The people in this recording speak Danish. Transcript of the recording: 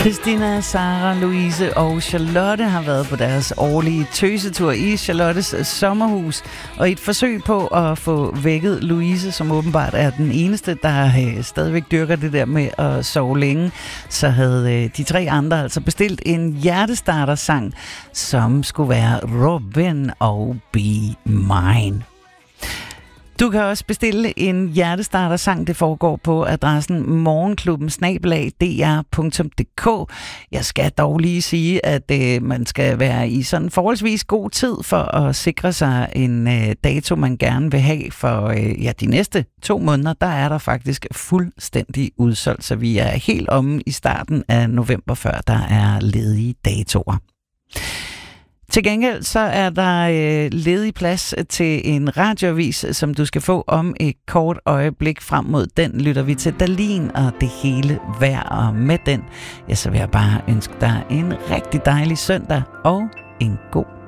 Christina, Sara, Louise og Charlotte har været på deres årlige tøsetur i Charlottes sommerhus. Og i et forsøg på at få vækket Louise, som åbenbart er den eneste, der stadigvæk dyrker det der med at sove længe, så havde de tre andre altså bestilt en hjertestarter-sang, som skulle være Robin og Be Mine. Du kan også bestille en hjertestarter-sang. Det foregår på adressen morgenklubben@dr.dk. Jeg skal dog lige sige, at man skal være i sådan forholdsvis god tid for at sikre sig en dato, man gerne vil have for de næste 2 måneder. Der er der faktisk fuldstændig udsolgt, så vi er helt omme i starten af november, før der er ledige datoer. Til gengæld så er der ledig plads til en radioavis, som du skal få om et kort øjeblik. Frem mod den lytter vi til Dahlin og Det hele værd, og med den, så vil jeg bare ønske dig en rigtig dejlig søndag og en god